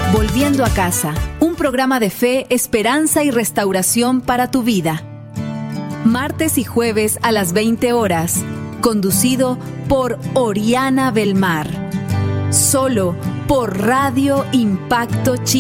Volviendo a casa, un programa de fe, esperanza y restauración para tu vida. Martes y jueves a las 20 horas, conducido por Oriana Belmar. Solo por Radio Impacto Chile.